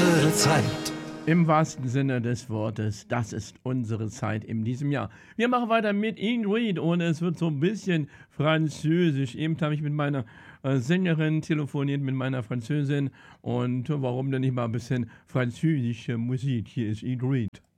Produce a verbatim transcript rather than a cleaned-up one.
unsere Zeit. Im wahrsten Sinne des Wortes, das ist unsere Zeit in diesem Jahr. Wir machen weiter mit Ingrid und es wird so ein bisschen französisch. Eben habe ich mit meiner äh, Sängerin telefoniert, mit meiner Französin. Und warum denn nicht mal ein bisschen französische Musik? Hier ist Ingrid.